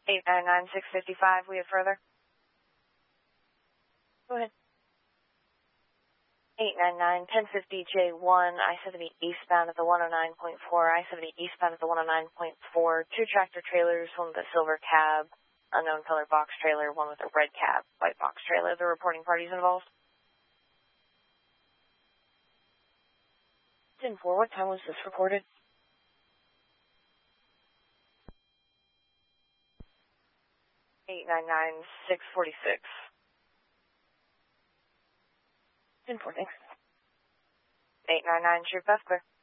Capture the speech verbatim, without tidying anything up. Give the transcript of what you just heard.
eight nine nine, six fifty-five, we have further. Go ahead. eight nine nine, ten fifty J one, I seventy eastbound at the one oh nine point four, I seventy eastbound at the one oh nine point four, two tractor trailers, one with a silver cab, unknown color box trailer, one with a red cab, white box trailer. The reporting parties involved. ten four, what time was this reported? eight nine nine, six forty-six. ten four, thanks. eight nine nine, True Path, clear.